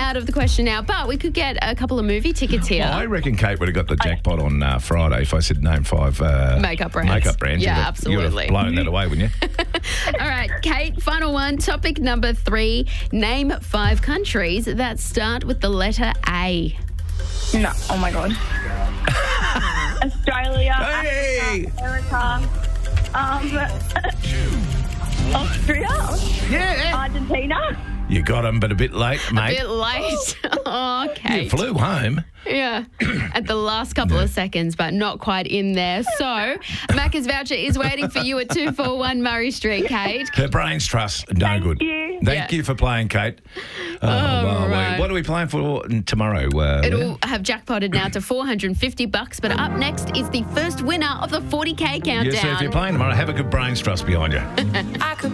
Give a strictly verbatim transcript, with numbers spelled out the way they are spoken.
out of the question now, but we could get a couple of movie tickets here. Well, I reckon Kate would have got the jackpot on uh, Friday if I said name five uh, Makeup brands. Makeup brands. Yeah, You'd have- absolutely. You would have blown that away, wouldn't you? All right, Kate, final one. Topic number three. Name five countries that start with the letter A. No. Oh, my God. Australia, Hey! Africa, America, um, Austria, Yeah. Argentina. You got them, but a bit late, A mate. bit late. Oh, You Kate. flew home. Yeah, at the last couple of seconds, but not quite in there. So, Macca's voucher is waiting for you at two forty-one Murray Street, Kate. Her brain's trust, no Thank good. you. Thank Yeah. you for playing, Kate. Oh, well, right. What are we playing for tomorrow? Uh, It'll have jackpotted now to four hundred fifty bucks, but up next is the first winner of the forty K countdown. yeah, so if you're playing tomorrow, have a good brain's trust behind you. I could